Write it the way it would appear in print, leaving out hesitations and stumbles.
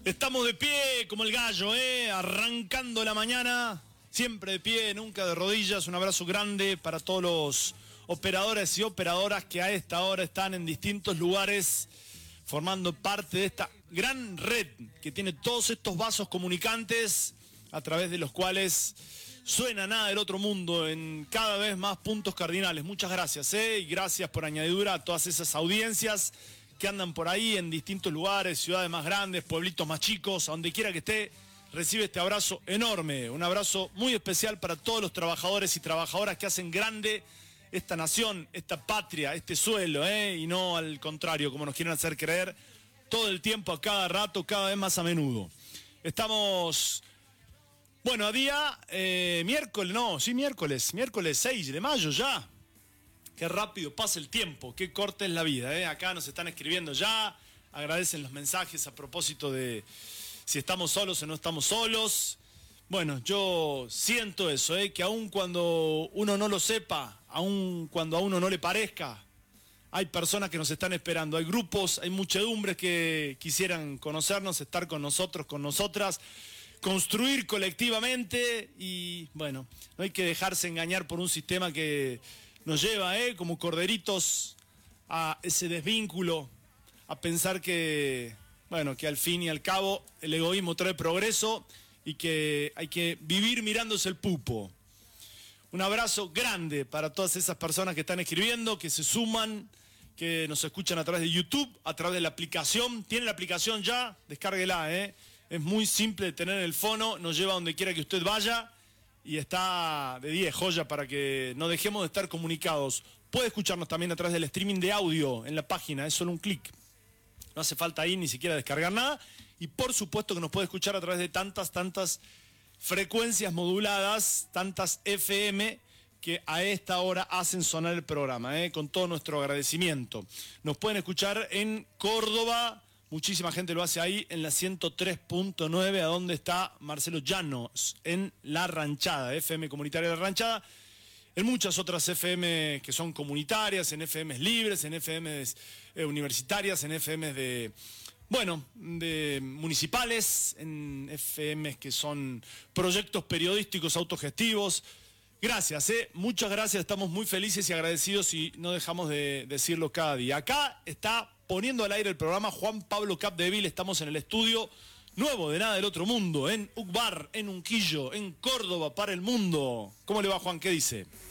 Estamos de pie como el gallo, arrancando la mañana, siempre de pie, nunca de rodillas. Un abrazo grande para todos los operadores y operadoras que a esta hora están en distintos lugares formando parte de esta gran red que tiene todos estos vasos comunicantes a través de los cuales suena Nada del Otro Mundo en cada vez más puntos cardinales. Muchas gracias, y gracias por añadidura a todas esas audiencias que andan por ahí en distintos lugares, ciudades más grandes, pueblitos más chicos, a donde quiera que esté, recibe este abrazo enorme, un abrazo muy especial para todos los trabajadores y trabajadoras que hacen grande esta nación, esta patria, este suelo, y no al contrario, como nos quieren hacer creer todo el tiempo, a cada rato, cada vez más a menudo. Estamos, bueno, a día miércoles 6 de mayo ya. Qué rápido pasa el tiempo, qué corta es la vida, Acá nos están escribiendo ya, agradecen los mensajes a propósito de si estamos solos o no estamos solos. Bueno, yo siento eso, que aun cuando uno no lo sepa, aun cuando a uno no le parezca, hay personas que nos están esperando, hay grupos, hay muchedumbres que quisieran conocernos, estar con nosotros, con nosotras, construir colectivamente y bueno, no hay que dejarse engañar por un sistema que nos lleva, como corderitos a ese desvínculo, a pensar que, bueno, que al fin y al cabo el egoísmo trae progreso y que hay que vivir mirándose el pupo. Un abrazo grande para todas esas personas que están escribiendo, que se suman, que nos escuchan a través de YouTube, a través de la aplicación. ¿Tiene la aplicación ya? Descárguela, Es muy simple de tener en el fono, nos lleva a donde quiera que usted vaya. Y está de 10, joya, para que no dejemos de estar comunicados. Puede escucharnos también a través del streaming de audio en la página, es solo un clic. No hace falta ahí ni siquiera descargar nada. Y por supuesto que nos puede escuchar a través de tantas frecuencias moduladas, tantas FM, que a esta hora hacen sonar el programa, con todo nuestro agradecimiento. Nos pueden escuchar en Córdoba. Muchísima gente lo hace ahí en la 103.9, a donde está Marcelo Llanos, en La Ranchada, FM comunitaria de La Ranchada. En muchas otras FM que son comunitarias, en FMs libres, en FMs universitarias, en FMs de municipales, en FMs que son proyectos periodísticos autogestivos. Gracias, muchas gracias, estamos muy felices y agradecidos y no dejamos de decirlo cada día. Acá está poniendo al aire el programa Juan Pablo Capdeville, estamos en el estudio nuevo de Nada del Otro Mundo, en Ucbar, en Unquillo, en Córdoba, para el mundo. ¿Cómo le va, Juan? ¿Qué dice?